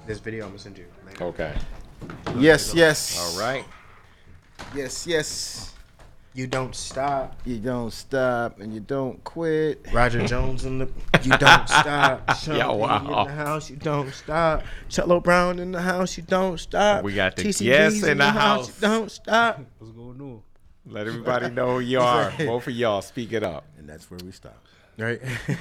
This video I'm gonna send you later. Okay. Yes, yes. All right. Yes, yes. You don't stop. You don't stop and you don't quit. Roger Jones in the. You don't stop. Sean Yeah, wow. P in the house. You don't stop. Cello Brown in the house. You don't stop. We got the TCBs yes in the house. You don't stop. What's going on? Let everybody know who you are. Both of y'all, speak it up. And that's where we stop. Right.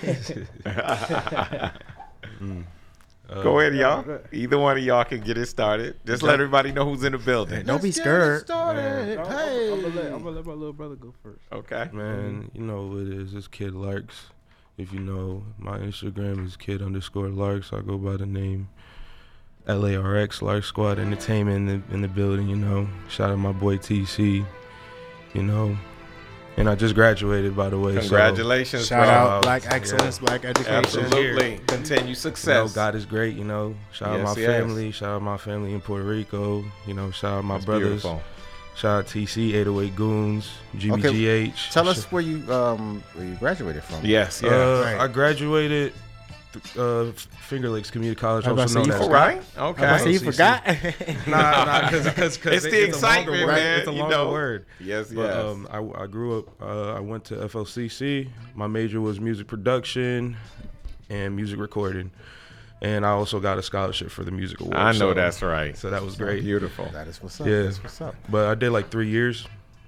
Go ahead, y'all. Either one of y'all can get it started. Just let everybody know who's in the building. Don't be scared. Started. Hey. I'm gonna let my little brother go first. Okay. Man, you know who it is. It's Kid Larks. If you know, my Instagram is kid_Larks. I go by the name LARX, Lark Squad Entertainment in the building, you know. Shout out my boy TC, you know. And I just graduated, by the way. Congratulations, Shout bro. out Black Excellence, Black Education. Absolutely. Continue So, you know, success. God is great, you know. Shout out Yes, my yes. family. Shout out my family in Puerto Rico. You know, shout out my That's brothers. beautiful. Shout out TC, 808 Goons, GBGH. Tell us where you graduated from. Yes, yeah. I graduated Finger Lakes Community College. I was Also about to known say as All right. I Okay. say you CC. forgot. Nah, because It's the excitement, longer word. man, It's a you longer know. word. Yes, But yes. I grew up. I went to FLCC. My major was music production and music recording, and I also got a scholarship for the music award. I know so, that's right. So that was great. Beautiful. That is what's up. Yeah. That's what's up. But I did like 3 years,